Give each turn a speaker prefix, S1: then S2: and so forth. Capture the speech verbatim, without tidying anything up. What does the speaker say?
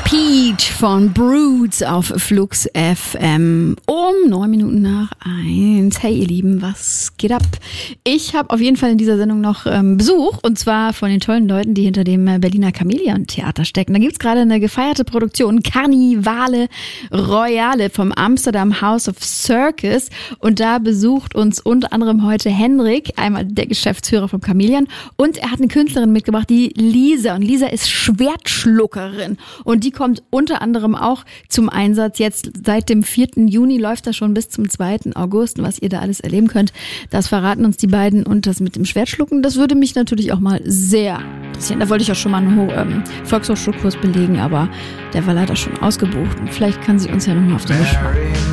S1: Peach von Broods auf Flux F M um neun Minuten nach eins. Hey ihr Lieben, was geht ab? Ich habe auf jeden Fall in dieser Sendung noch ähm, Besuch, und zwar von den tollen Leuten, die hinter dem Berliner Chamäleon-Theater stecken. Da gibt's gerade eine gefeierte Produktion, Carnivale Royale vom Amsterdam House of Circus, und da besucht uns unter anderem heute Hendrik, einmal der Geschäftsführer vom Chamäleon, und er hat eine Künstlerin mitgebracht, die Lisa, und Lisa ist Schwertschluckerin, und die kommt unter anderem auch zum Einsatz. Jetzt seit dem vierten Juni läuft das schon bis zum zweiten August. Und was ihr da alles erleben könnt, das verraten uns die beiden. Und das mit dem Schwertschlucken, das würde mich natürlich auch mal sehr interessieren. Da wollte ich auch schon mal einen ähm, Volkshochschulkurs belegen, aber der war leider schon ausgebucht. Und vielleicht kann sie uns ja nochmal auf den Geschmack.